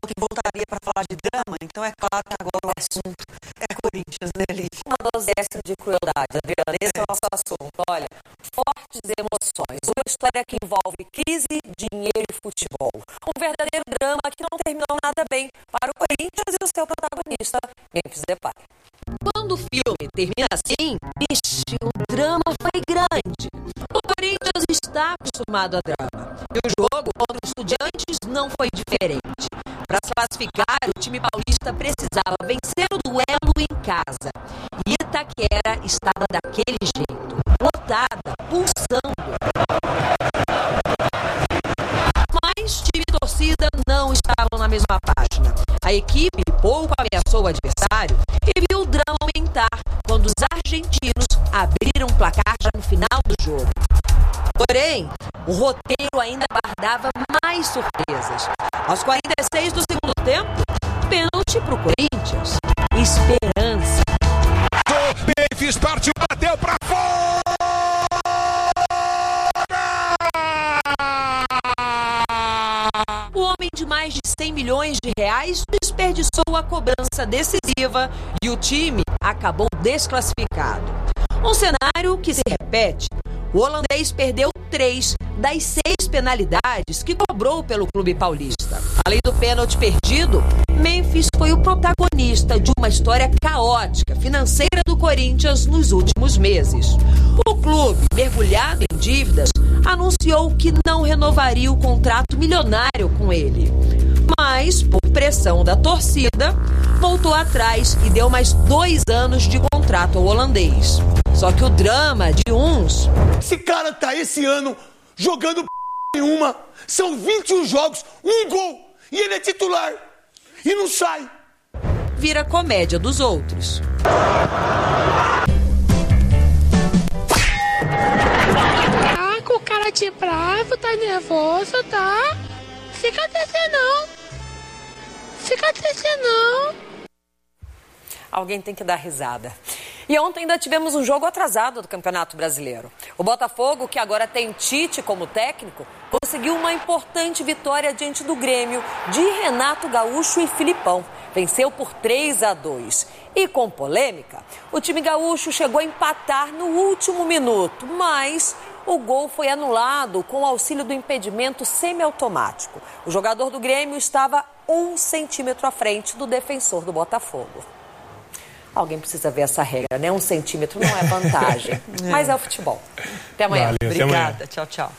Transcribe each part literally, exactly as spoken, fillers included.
que voltaria para falar de drama, então é claro que agora o assunto é Corinthians, né, Lídia? Uma dose extra de crueldade, Adriana. Esse é o nosso assunto. Olha, fortes emoções. Uma história que envolve crise, dinheiro e futebol. Um verdadeiro drama que não terminou nada bem para o Corinthians e o seu protagonista, Memphis Depay. Quando o filme termina assim, ixi, o drama foi grande. O Corinthians está acostumado a drama. E o jogo contra os Estudiantes não foi diferente. Para se classificar, o time paulista precisava vencer o duelo em casa. E Itaquera estava daquele jeito, lotada, pulsando. Mas time e torcida não estavam na mesma página. A equipe pouco ameaçou o adversário e viu o drama aumentar quando os argentinos abriram o placar já no final do jogo. Porém, o roteiro ainda guardava mais surpresas. Aos quarenta e seis do segundo tempo, pênalti para o Corinthians. Esperança. Memphis partiu, bateu para fora! O homem de mais de cem milhões de reais desperdiçou a cobrança decisiva e o time acabou desclassificado. Um cenário que se repete. O holandês perdeu três das seis penalidades que cobrou pelo clube paulista. Além do pênalti perdido, Memphis foi o protagonista de uma história caótica financeira do Corinthians nos últimos meses. O clube, mergulhado em dívidas, anunciou que não renovaria o contrato milionário com ele. Mas, por pressão da torcida, voltou atrás e deu mais dois anos de contrato ao holandês. Só que o drama de uns... Esse cara tá esse ano jogando p... nenhuma. São vinte e um jogos, um gol. E ele é titular. E não sai. Vira comédia dos outros. Ah, com cara de bravo, tá nervoso, tá? Fica desse não. Fica desse não. Alguém tem que dar risada. E ontem ainda tivemos um jogo atrasado do Campeonato Brasileiro. O Botafogo, que agora tem Tite como técnico, conseguiu uma importante vitória diante do Grêmio de Renato Gaúcho e Filipão. Venceu por três a dois. E com polêmica, o time gaúcho chegou a empatar no último minuto, mas o gol foi anulado com o auxílio do impedimento semiautomático. O jogador do Grêmio estava um centímetro à frente do defensor do Botafogo. Alguém precisa ver essa regra, né? Um centímetro não é vantagem, é. Mas é o futebol. Até amanhã. Valeu, Obrigada. até amanhã. Tchau, tchau.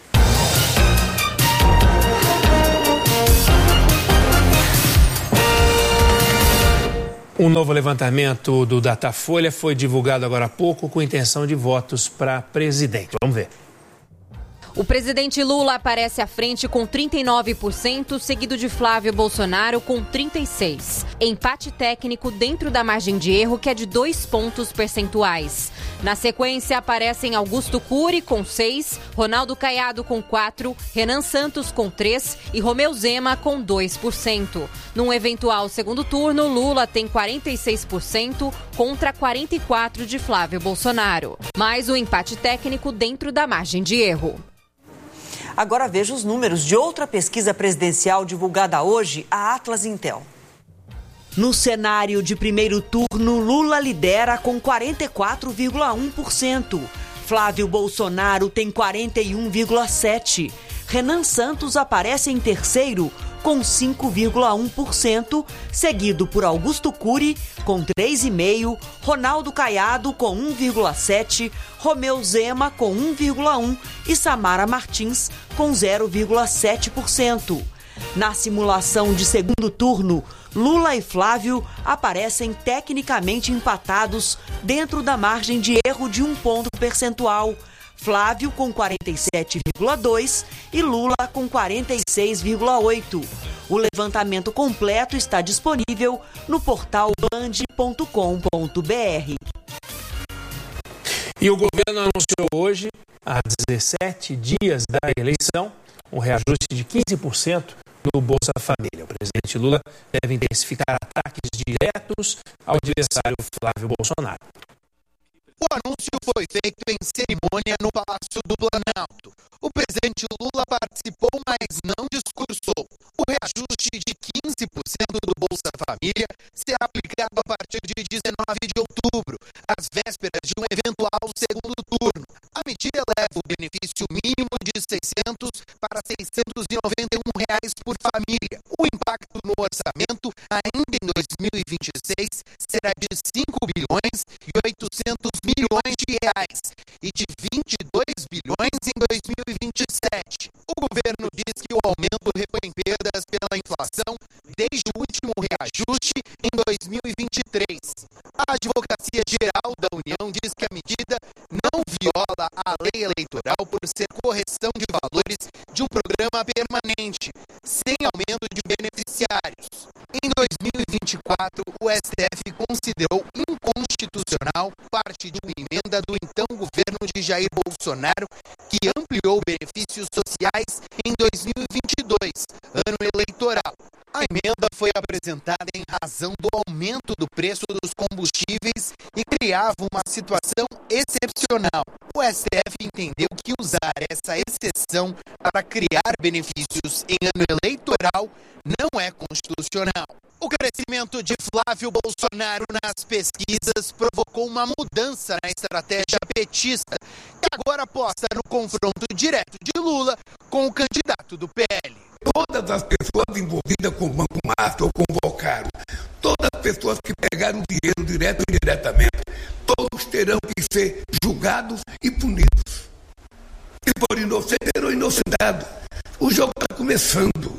Um novo levantamento do Datafolha foi divulgado agora há pouco com intenção de votos para presidente. Vamos ver. O presidente Lula aparece à frente com trinta e nove por cento, seguido de Flávio Bolsonaro com trinta e seis por cento. Empate técnico dentro da margem de erro, que é de dois pontos percentuais. Na sequência, aparecem Augusto Cury com seis, Ronaldo Caiado com quatro, Renan Santos com três e Romeu Zema com dois por cento. Num eventual segundo turno, Lula tem quarenta e seis por cento contra quarenta e quatro por cento de Flávio Bolsonaro. Mais um empate técnico dentro da margem de erro. Agora veja os números de outra pesquisa presidencial divulgada hoje, a Atlas Intel. No cenário de primeiro turno, Lula lidera com quarenta e quatro vírgula um por cento. Flávio Bolsonaro tem quarenta e um vírgula sete por cento. Renan Santos aparece em terceiro com cinco vírgula um por cento, seguido por Augusto Cury com três vírgula cinco por cento, Ronaldo Caiado com um vírgula sete por cento, Romeu Zema com um vírgula um por cento e Samara Martins com zero vírgula sete por cento. Na simulação de segundo turno, Lula e Flávio aparecem tecnicamente empatados dentro da margem de erro de um ponto percentual. Flávio com quarenta e sete vírgula dois por cento e Lula com quarenta e seis vírgula oito por cento. O levantamento completo está disponível no portal band ponto com ponto br. E o governo anunciou hoje, há dezessete dias da eleição, um reajuste de quinze por cento no Bolsa Família. O presidente Lula deve intensificar ataques diretos ao adversário Flávio Bolsonaro. O anúncio foi feito em cerimônia no Palácio do Planalto. O presidente Lula participou, mas não discursou. O reajuste reajuste de quinze por cento do Bolsa Família será aplicado a partir de dezenove de outubro, às vésperas de um eventual segundo turno. A medida eleva o benefício mínimo de seiscentos para seiscentos e noventa e um reais por família. O impacto no orçamento ainda em dois mil e vinte e seis será de cinco bilhões e oitocentos milhões de reais e de vinte e dois bilhões em dois mil e vinte e sete. O governo diz que o aumento repõe perdas pela inflação desde o último reajuste em dois mil e vinte e três. A Advocacia Geral da União diz que a medida não viola a lei eleitoral por ser correção de valores de um programa permanente, sem aumento de beneficiários. Em dois mil e vinte e quatro, o S T F considerou inconstitucional parte de uma emenda do então governo de Jair Bolsonaro que ampliou benefícios sociais em dois mil e vinte e dois, ano eleitoral. A emenda foi apresentada em razão do aumento do preço dos combustíveis e criava uma situação excepcional. O S T F entendeu que usar essa exceção para criar benefícios em ano eleitoral não é constitucional. O crescimento de Flávio Bolsonaro nas pesquisas provocou uma mudança na estratégia petista, que agora aposta no confronto direto de Lula com o candidato do P L. Todas as pessoas envolvidas com o Banco Master ou convocaram, todas as pessoas que pegaram dinheiro direto ou indiretamente, todos terão que ser julgados e punidos. Se for inocente, serão inocentados. O jogo está começando.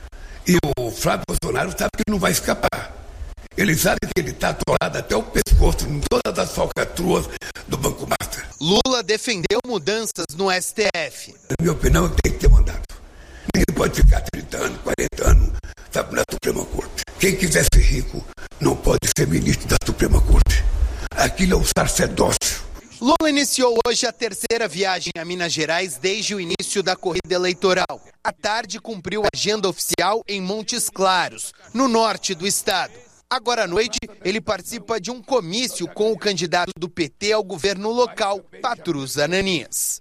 E o Flávio Bolsonaro sabe que não vai escapar. Ele sabe que ele está atolado até o pescoço em todas as falcatruas do Banco Master. Lula defendeu mudanças no S T F. Na minha opinião, tem que ter mandato. Ninguém pode ficar trinta anos, quarenta anos, sabe, na Suprema Corte. Quem quiser ser rico não pode ser ministro da Suprema Corte. Aquilo é um sacerdócio. Lula iniciou hoje a terceira viagem a Minas Gerais desde o início da corrida eleitoral. À tarde, cumpriu a agenda oficial em Montes Claros, no norte do estado. Agora à noite, ele participa de um comício com o candidato do P T ao governo local, Patrus Ananias.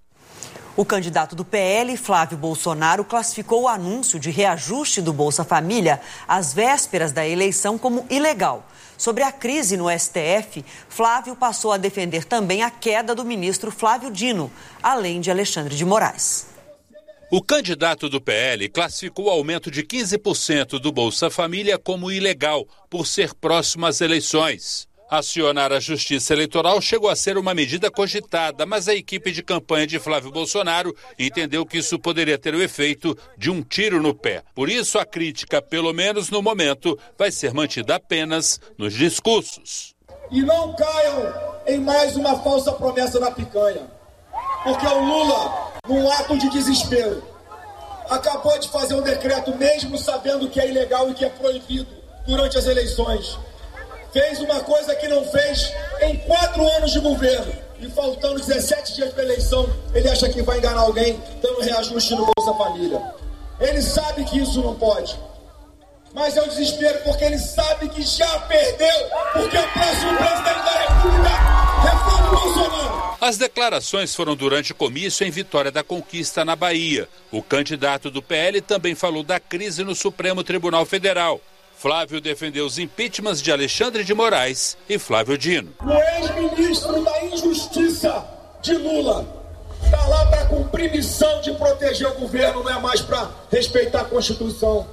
O candidato do P L, Flávio Bolsonaro, classificou o anúncio de reajuste do Bolsa Família às vésperas da eleição como ilegal. Sobre a crise no S T F, Flávio passou a defender também a queda do ministro Flávio Dino, além de Alexandre de Moraes. O candidato do P L classificou o aumento de quinze por cento do Bolsa Família como ilegal, por ser próximo às eleições. Acionar a Justiça Eleitoral chegou a ser uma medida cogitada, mas a equipe de campanha de Flávio Bolsonaro entendeu que isso poderia ter o efeito de um tiro no pé. Por isso, a crítica, pelo menos no momento, vai ser mantida apenas nos discursos. E não caiam em mais uma falsa promessa da picanha, porque o Lula, num ato de desespero, acabou de fazer um decreto, mesmo sabendo que é ilegal e que é proibido durante as eleições. Fez uma coisa que não fez em quatro anos de governo. E faltando dezessete dias para a eleição, ele acha que vai enganar alguém dando reajuste no Bolsa Família. Ele sabe que isso não pode. Mas é o desespero porque ele sabe que já perdeu, porque o próximo presidente da República é Flávio Bolsonaro. As declarações foram durante o comício em Vitória da Conquista, na Bahia. O candidato do P L também falou da crise no Supremo Tribunal Federal. Flávio defendeu os impeachments de Alexandre de Moraes e Flávio Dino. O ex-ministro da Injustiça de Lula está lá para cumprir missão de proteger o governo, não é mais para respeitar a Constituição.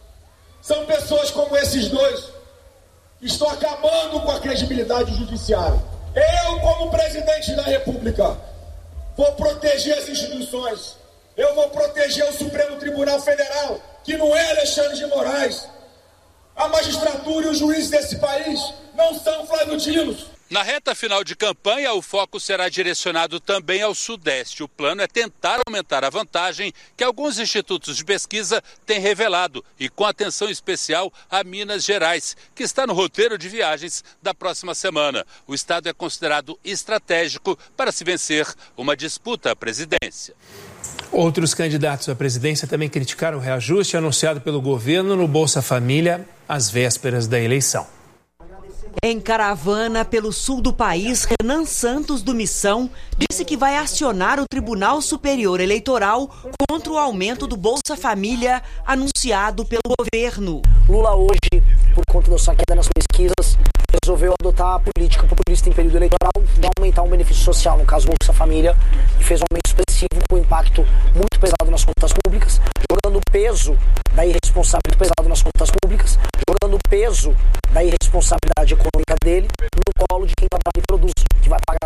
São pessoas como esses dois que estão acabando com a credibilidade do judiciário. Eu, como presidente da República, vou proteger as instituições. Eu vou proteger o Supremo Tribunal Federal, que não é Alexandre de Moraes. A magistratura e os juízes desse país não são Flávio Dino. Na reta final de campanha, o foco será direcionado também ao Sudeste. O plano é tentar aumentar a vantagem que alguns institutos de pesquisa têm revelado e com atenção especial a Minas Gerais, que está no roteiro de viagens da próxima semana. O estado é considerado estratégico para se vencer uma disputa à presidência. Outros candidatos à presidência também criticaram o reajuste anunciado pelo governo no Bolsa Família às vésperas da eleição. Em caravana pelo sul do país, Renan Santos, do Missão, disse que vai acionar o Tribunal Superior Eleitoral contra o aumento do Bolsa Família anunciado pelo governo. Lula hoje, por conta da sua queda nas pesquisas, resolveu adotar a política populista em período eleitoral de aumentar um benefício social, no caso Bolsa Família, e fez um aumento expressivo com impacto muito pesado nas contas públicas, jogando o peso da irresponsabilidade pesado nas contas públicas, jogando o peso da irresponsabilidade econômica dele no colo de quem trabalha e produz, que vai pagar